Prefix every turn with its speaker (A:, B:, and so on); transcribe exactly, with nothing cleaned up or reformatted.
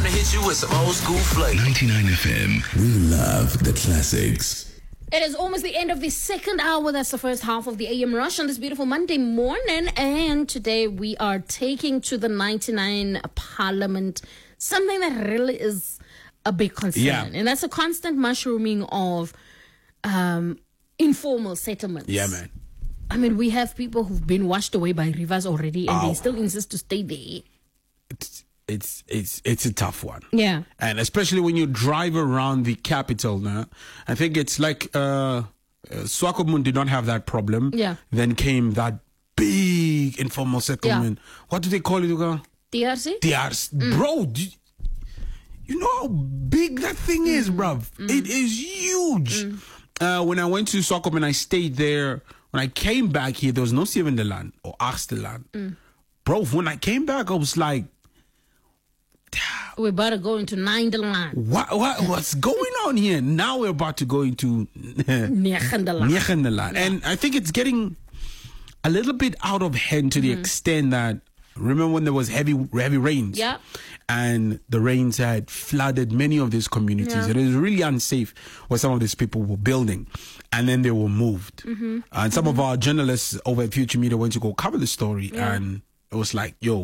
A: to hit you with some old school flavor.
B: ninety-nine F M. We love the classics.
C: It is almost the end of the second hour. That's the first half of the A M Rush on this beautiful Monday morning. And today we are taking to the ninety-nine Parliament something that really is a big concern.
D: Yeah.
C: And that's a constant mushrooming of um, informal settlements.
D: Yeah, man.
C: I mean, we have people who've been washed away by rivers already and
D: Oh.
C: they still insist to stay there.
D: It's it's it's it's a tough one.
C: Yeah.
D: And especially when you drive around the capital now, I think it's like uh, uh Swakopmund did not have that problem.
C: Yeah.
D: Then came that big informal settlement. What do they call it, Uga?
C: D R C?
D: D R C. Mm. Bro, do you, you know how big that thing mm. is, bruv? Mm. It is huge. Mm. Uh, when I went to Swakopmund, I stayed there. When I came back here, there was no Sewende land or Agste land. Mm. Bro, when I came back, I was like,
C: we're about to go into ninth land.
D: What, what what's going on here? Now we're about to go into
C: negende land.
D: negende land. And I think it's getting a little bit out of hand to the mm-hmm. extent that, remember when there was heavy heavy rains?
C: Yeah. And
D: the rains had flooded many of these communities. Yeah. It was really unsafe where some of these people were building. And then they were moved. Mm-hmm. And some mm-hmm. of our journalists over at Future Media went to go cover the story. Yeah. And it was like, yo,